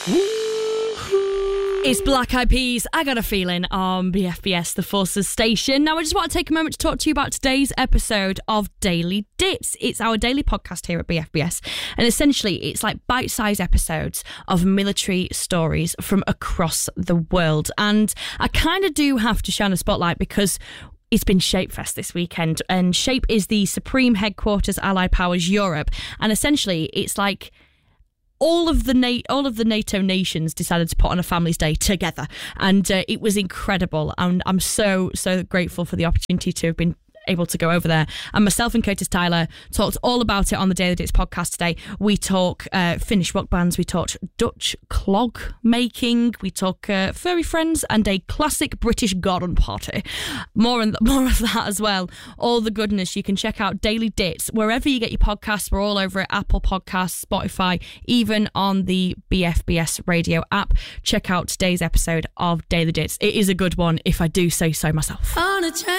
It's Black Eyed Peas, I Got a Feeling, on BFBS, the Forces station. Now, I just want to take a moment to talk to you about today's episode of Daily Dits. It's our daily podcast here at BFBS, and essentially it's like bite-sized episodes of military stories from across the world. And I kind of do have to shine a spotlight because it's been Shapefest this weekend, and Shape is the supreme headquarters Allied Powers Europe, and essentially it's like all of the NATO nations decided to put on a Families Day together, and it was incredible. And I'm so grateful for the opportunity to have been able to go over there. And myself and Curtis Tyler talked all about it on the Daily Dits podcast today. We talk Finnish rock bands, we talked Dutch clog making, we talk furry friends, and a classic British garden party. More of that as well. All the goodness. You can check out Daily Dits wherever you get your podcasts. We're all over at Apple Podcasts, Spotify, even on the BFBS radio app. Check out today's episode of Daily Dits. It is a good one, if I do say so myself.